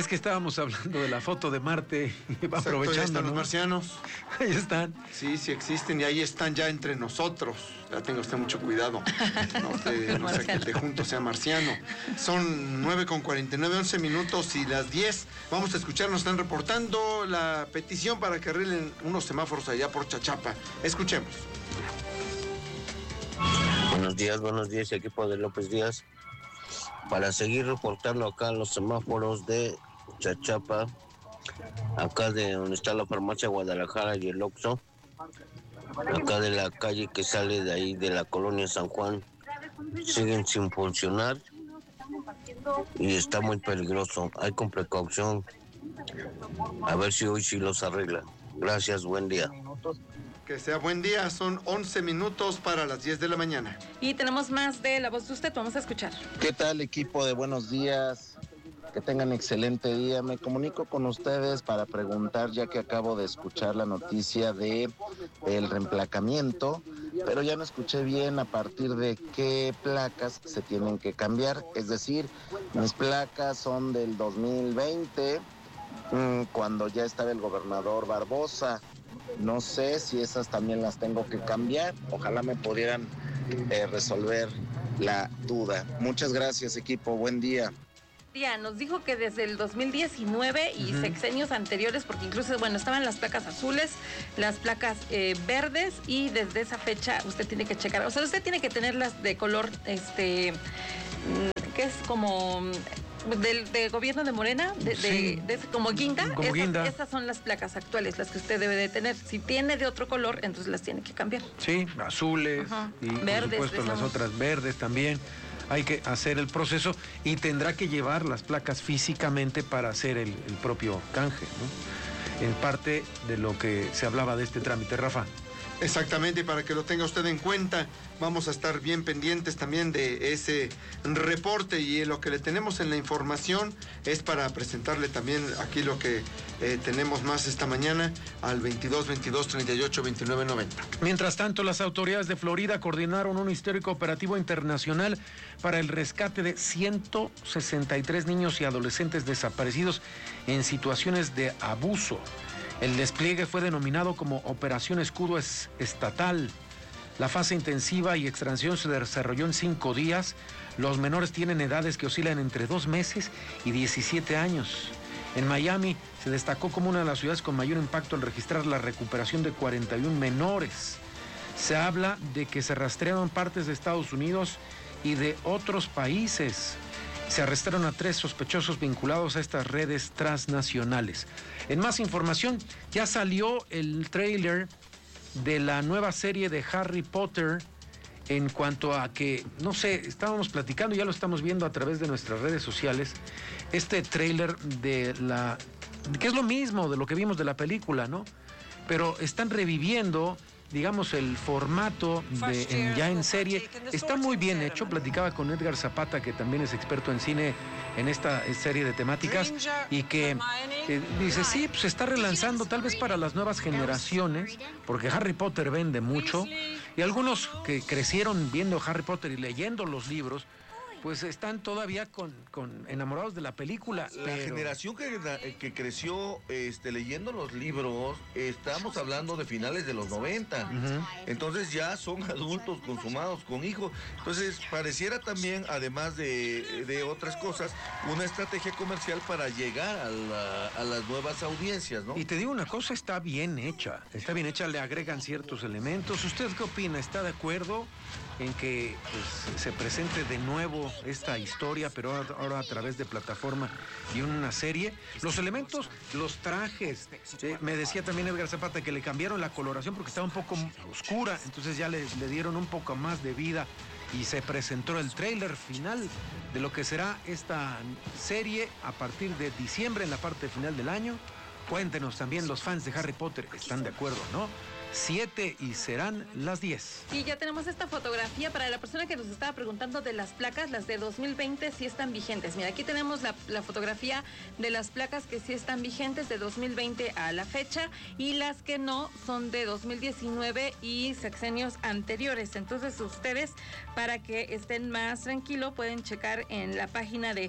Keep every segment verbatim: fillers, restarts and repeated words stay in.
es que estábamos hablando de la foto de Marte y va aprovechando. Exacto, ya están, ¿no? Los marcianos. Ahí están. Sí, sí existen y ahí están ya entre nosotros. Ya tenga usted mucho cuidado. No, usted, no sea que el de junto sea marciano. Son nueve con cuarenta y nueve, once minutos y las diez. Vamos a escuchar, nos están reportando la petición para que arreglen unos semáforos allá por Chachapa. Escuchemos. Buenos días, buenos días, equipo de López Díaz. Para seguir reportando acá los semáforos de Chachapa, acá de donde está la farmacia Guadalajara y el Oxxo, acá de la calle que sale de ahí de la colonia San Juan, siguen sin funcionar y está muy peligroso. Hay con precaución, a ver si hoy sí los arreglan. Gracias, buen día. Que sea buen día, son once minutos para las diez de la mañana. Y tenemos más de La Voz de Usted, vamos a escuchar. ¿Qué tal, equipo de Buenos Días? Que tengan excelente día. Me comunico con ustedes para preguntar, ya que acabo de escuchar la noticia de el reemplacamiento, pero ya no escuché bien a partir de qué placas se tienen que cambiar. Es decir, mis placas son del dos mil veinte, cuando ya estaba el gobernador Barbosa. No sé si esas también las tengo que cambiar. Ojalá me pudieran eh, resolver la duda. Muchas gracias, equipo. Buen día. Día, nos dijo que desde el dos mil diecinueve y uh-huh. sexenios anteriores, porque incluso, bueno, estaban las placas azules, las placas eh, verdes, y desde esa fecha usted tiene que checar, o sea, usted tiene que tenerlas de color, este, que es como del, del gobierno de Morena, de, sí. de, de, de como guinda, como esas, guinda. Esas son las placas actuales, las que usted debe de tener. Si tiene de otro color, entonces las tiene que cambiar. Sí, azules, uh-huh. y verdes, por supuesto las otras verdes también. Hay que hacer el proceso y tendrá que llevar las placas físicamente para hacer el, el propio canje, ¿no? En parte de lo que se hablaba de este trámite, Rafa. Exactamente, y para que lo tenga usted en cuenta, vamos a estar bien pendientes también de ese reporte, y lo que le tenemos en la información es para presentarle también aquí lo que eh, tenemos más esta mañana al veintidós, veintidós, treinta y ocho, veintinueve, noventa. Mientras tanto, las autoridades de Florida coordinaron un histórico operativo internacional para el rescate de ciento sesenta y tres niños y adolescentes desaparecidos en situaciones de abuso. El despliegue fue denominado como Operación Escudo Estatal. La fase intensiva y extracción se desarrolló en cinco días. Los menores tienen edades que oscilan entre dos meses y diecisiete años. En Miami se destacó como una de las ciudades con mayor impacto al registrar la recuperación de cuarenta y uno menores. Se habla de que se rastrearon partes de Estados Unidos y de otros países. Se arrestaron a tres sospechosos vinculados a estas redes transnacionales. En más información, ya salió el tráiler de la nueva serie de Harry Potter, en cuanto a que, no sé, estábamos platicando, ya lo estamos viendo a través de nuestras redes sociales, este tráiler de la, que es lo mismo de lo que vimos de la película, ¿no? Pero están reviviendo, digamos, el formato de, en, ya en serie. Está muy bien hecho. Platicaba con Edgar Zapata, que también es experto en cine, en esta serie de temáticas, y que eh, dice, sí, pues se está relanzando tal vez para las nuevas generaciones, porque Harry Potter vende mucho, y algunos que crecieron viendo Harry Potter y leyendo los libros, pues están todavía con, con enamorados de la película. La pero... generación que, que creció este, leyendo los libros, estamos hablando de finales de los noventa. Uh-huh. Entonces ya son adultos consumados con hijos. Entonces pareciera también, además de, de otras cosas, una estrategia comercial para llegar a, la, a las nuevas audiencias, ¿no? Y te digo una cosa, está bien hecha. Está bien hecha, le agregan ciertos elementos. ¿Usted qué opina? ¿Está de acuerdo en que pues, se presente de nuevo esta historia, pero ahora a través de plataforma y una serie? Los elementos, los trajes, eh, me decía también Edgar Zapata que le cambiaron la coloración porque estaba un poco oscura, entonces ya le, le dieron un poco más de vida y se presentó el tráiler final de lo que será esta serie a partir de diciembre, en la parte final del año. Cuéntenos también, los fans de Harry Potter, ¿están de acuerdo, no? Siete y serán las diez. Y ya tenemos esta fotografía para la persona que nos estaba preguntando de las placas, las de dos mil veinte sí están vigentes. Mira, aquí tenemos la, la fotografía de las placas que sí están vigentes de dos mil veinte a la fecha, y las que no son de dos mil diecinueve y sexenios anteriores. Entonces ustedes, para que estén más tranquilos, pueden checar en la página de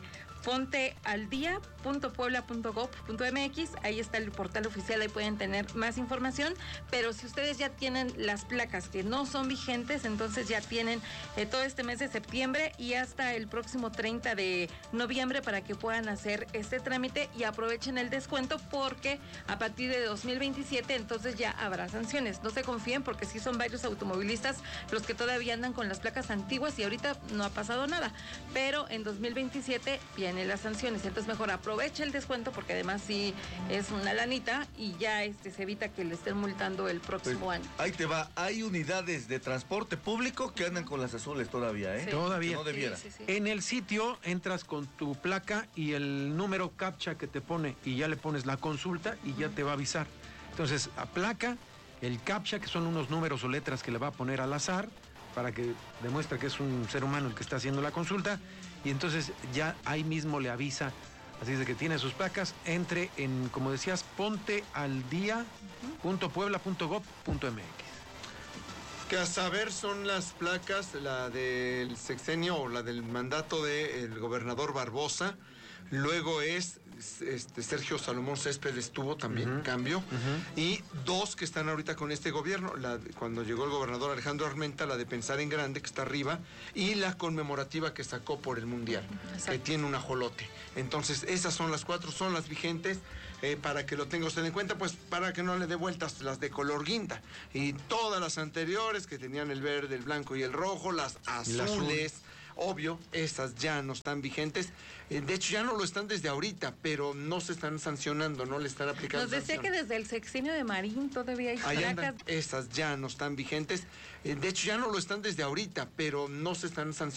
ponte al día punto puebla punto gob punto mx, ahí está el portal oficial, ahí pueden tener más información, pero si ustedes ya tienen las placas que no son vigentes, entonces ya tienen eh, todo este mes de septiembre y hasta el próximo treinta de noviembre para que puedan hacer este trámite y aprovechen el descuento, porque a partir de dos mil veintisiete entonces ya habrá sanciones. No se confíen, porque sí son varios automovilistas los que todavía andan con las placas antiguas y ahorita no ha pasado nada, pero en dos mil veintisiete vienen las sanciones, entonces mejor aprovecha el descuento, porque además sí es una lanita y ya este se evita que le estén multando el próximo Pues, año. ahí te va, hay unidades de transporte público que andan con las azules todavía, ¿eh? Sí. Todavía. Que no debiera. Sí, sí, sí. En el sitio entras con tu placa y el número captcha que te pone y ya le pones la consulta y ya te va a avisar. Entonces, a placa, el captcha, que son unos números o letras que le va a poner al azar para que demuestre que es un ser humano el que está haciendo la consulta, y entonces ya ahí mismo le avisa. Así es de que tiene sus placas, entre en, como decías, ponte al día punto puebla punto gob punto mx. Que a saber son las placas, la del sexenio o la del mandato del gobernador Barbosa. Luego es este, Sergio Salomón Céspedes estuvo también, Uh-huh. cambio. Uh-huh. Y dos que están ahorita con este gobierno, la de- cuando llegó el gobernador Alejandro Armenta, la de Pensar en Grande, que está arriba, y la conmemorativa que sacó por el Mundial, Exacto. que tiene un ajolote. Entonces, esas son las cuatro, son las vigentes, eh, para que lo tenga usted en cuenta, pues para que no le dé vueltas las de color guinda. Y todas las anteriores, que tenían el verde, el blanco y el rojo, las Y el azul. azules, obvio, esas ya no están vigentes. Eh, de hecho, ya no lo están desde ahorita, pero no se están sancionando, no le están aplicando Nos decía que sanción. desde el sexenio de Marín todavía hay Ahí placas. andan, esas ya no están vigentes. Eh, de hecho, ya no lo están desde ahorita, pero no se están sancionando.